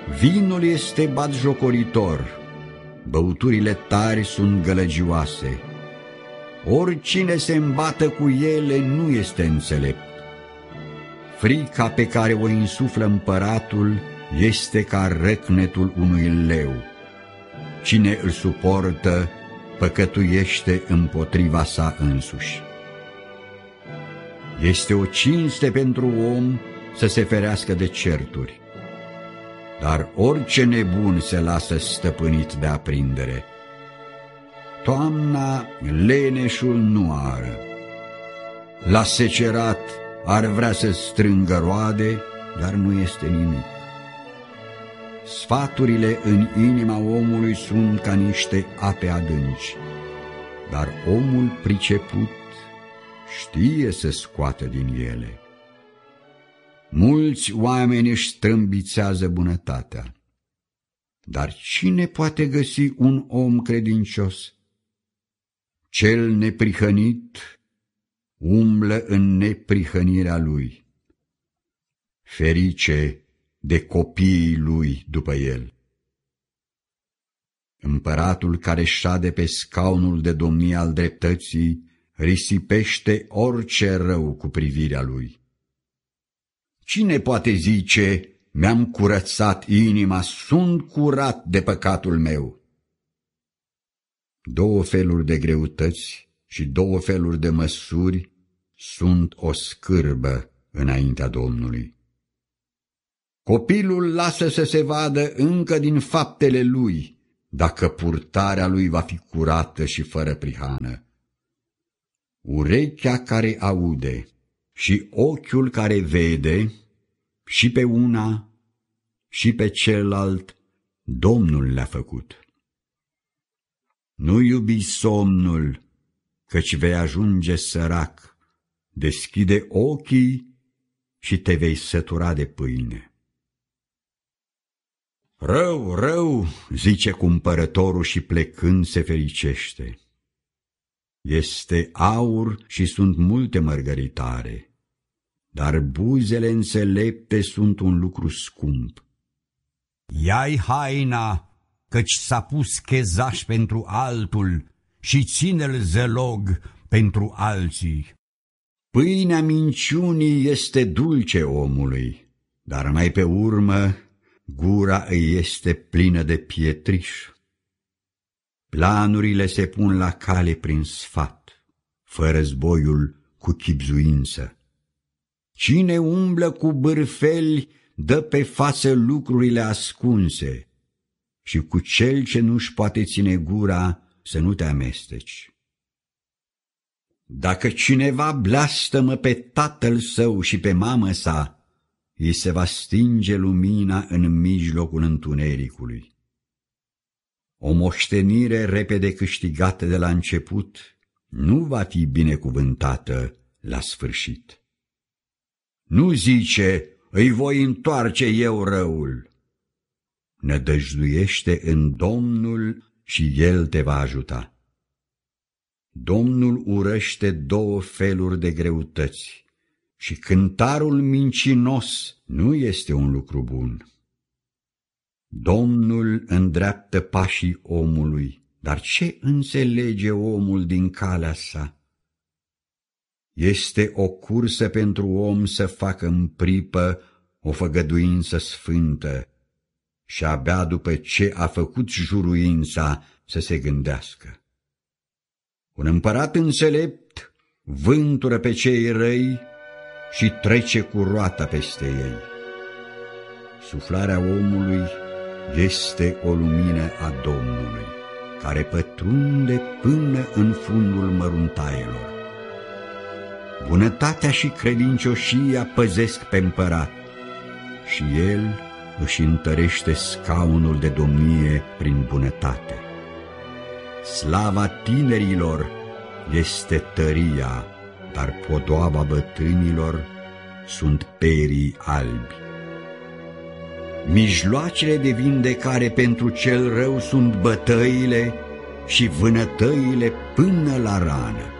Vinul este batjocoritor, băuturile tari sunt gălăgioase. Oricine se îmbată cu ele nu este înțelept. Frica pe care o insuflă împăratul este ca răcnetul unui leu. Cine îl suportă, păcătuiește împotriva sa însuși. Este o cinste pentru om să se ferească de certuri, dar orice nebun se lasă stăpânit de aprindere. Toamna leneșul nu ară. La secerat ar vrea să strângă roade, dar nu este nimic. Sfaturile în inima omului sunt ca niște ape adânci, dar omul priceput știe să scoată din ele. Mulți oameni își strâmbițează bunătatea, dar cine poate găsi un om credincios? Cel neprihănit umblă în neprihănirea lui. Ferice de copiii lui după el. Împăratul care șade pe scaunul de domnie al dreptății risipește orice rău cu privirea lui. Cine poate zice, mi-am curățat inima, sunt curat de păcatul meu? Două feluri de greutăți și două feluri de măsuri sunt o scârbă înaintea Domnului. Copilul lasă să se vadă încă din faptele lui, dacă purtarea lui va fi curată și fără prihană. Urechea care aude și ochiul care vede, și pe una și pe celălalt, Domnul le-a făcut. Nu iubi somnul, căci vei ajunge sărac, deschide ochii și te vei sătura de pâine. Rău, rău, zice cumpărătorul și plecând se fericește. Este aur și sunt multe mărgăritare, dar buzele înțelepte sunt un lucru scump. Ia-i haina, căci s-a pus chezaș pentru altul și ține-l zălog pentru alții. Pâinea minciunii este dulce omului, dar mai pe urmă gura îi este plină de pietriș. Planurile se pun la cale prin sfat, fă războiul cu chibzuință. Cine umblă cu bârfeli dă pe față lucrurile ascunse și cu cel ce nu-și poate ține gura să nu te amesteci. Dacă cineva blastămă pe tatăl său și pe mamă sa, îi se va stinge lumina în mijlocul întunericului. O moștenire repede câștigată de la început nu va fi binecuvântată la sfârșit. Nu zice, îi voi întoarce eu răul. Nădăjduiește în Domnul și El te va ajuta. Domnul urăște două feluri de greutăți și cântarul mincinos nu este un lucru bun. Domnul îndreaptă pașii omului, dar ce înțelege omul din calea sa? Este o cursă pentru om să facă în pripă o făgăduință sfântă și abia după ce a făcut juruința să se gândească. Un împărat înțelept vântură pe cei răi și trece cu roata peste ei. Suflarea omului este o lumină a Domnului, care pătrunde până în fundul măruntaielor. Bunătatea și credincioșia păzesc pe împărat și el își întărește scaunul de domnie prin bunătate. Slava tinerilor este tăria, dar podoaba bătrânilor sunt perii albi. Mijloacele de vindecare pentru cel rău sunt bătăile și vânătăile până la rană.